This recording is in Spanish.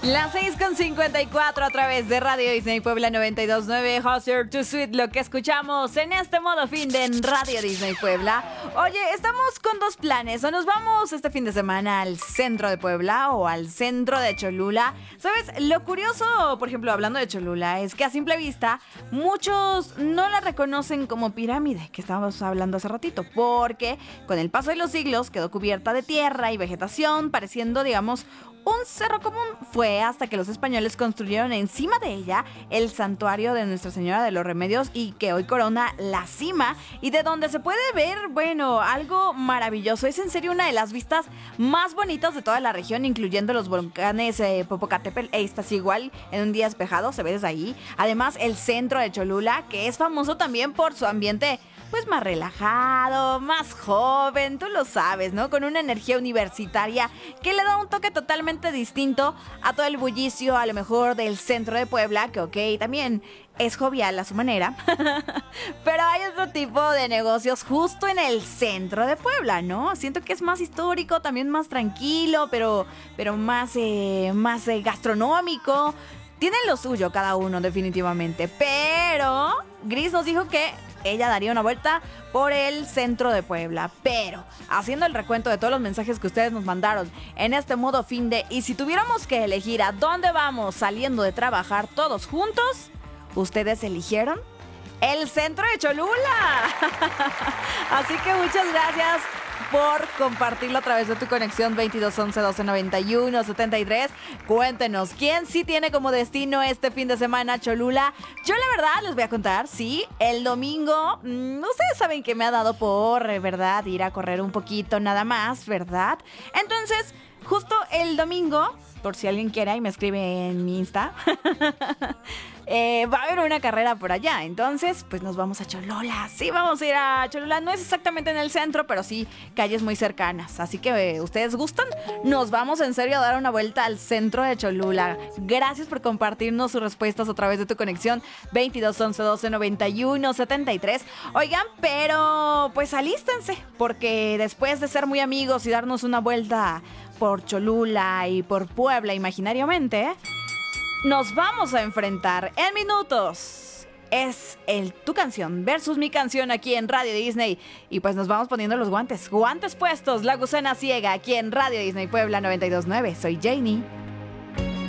Las 6:54 a través de Radio Disney Puebla 92.9, Hozier to Sweet, lo que escuchamos en este modo fin de en Radio Disney Puebla. Oye, estamos con dos planes, o nos vamos este fin de semana al centro de Puebla o al centro de Cholula. ¿Sabes? Lo curioso, por ejemplo, hablando de Cholula, es que a simple vista muchos no la reconocen como pirámide, que estábamos hablando hace ratito, porque con el paso de los siglos quedó cubierta de tierra y vegetación, pareciendo, digamos, un cerro común. Fue hasta que los españoles construyeron encima de ella el santuario de Nuestra Señora de los Remedios y que hoy corona la cima y de donde se puede ver, bueno, algo maravilloso. Es en serio una de las vistas más bonitas de toda la región, incluyendo los volcanes Popocatépetl e Iztaccíhuatl en un día despejado, se ve desde ahí. Además, el centro de Cholula, que es famoso también por su ambiente pues más relajado, más joven, tú lo sabes, ¿no? Con una energía universitaria que le da un toque totalmente distinto a todo el bullicio, a lo mejor del centro de Puebla, que ok, también es jovial a su manera, pero hay otro tipo de negocios justo en el centro de Puebla, ¿no? Siento que es más histórico, también más tranquilo, pero más gastronómico. Tienen lo suyo cada uno definitivamente, pero Gris nos dijo que ella daría una vuelta por el centro de Puebla. Pero, haciendo el recuento de todos los mensajes que ustedes nos mandaron en este modo fin de, y si tuviéramos que elegir a dónde vamos saliendo de trabajar todos juntos, ¿ustedes eligieron? El centro de Cholula. Así que muchas gracias por compartirlo a través de tu conexión 2211 1291 73. Cuéntenos, ¿quién sí tiene como destino este fin de semana Cholula? Yo la verdad les voy a contar, sí, el domingo, ustedes saben que me ha dado por, ¿verdad?, ir a correr un poquito nada más, ¿verdad? Entonces, justo el domingo, por si alguien quiere y me escribe en mi Insta, va a haber una carrera por allá. Entonces, pues nos vamos a Cholula. Sí, vamos a ir a Cholula. No es exactamente en el centro, pero sí calles muy cercanas. Así que, ¿ustedes gustan? Nos vamos en serio a dar una vuelta al centro de Cholula. Gracias por compartirnos sus respuestas a través de tu conexión 2211 1291 73. Oigan, pero pues alístense, porque después de ser muy amigos y darnos una vuelta por Cholula y por Puebla imaginariamente, nos vamos a enfrentar en minutos. Es Tu Canción versus Mi Canción aquí en Radio Disney. Y pues nos vamos poniendo los guantes puestos. La Gusana Ciega aquí en Radio Disney Puebla 92.9. Soy Janie.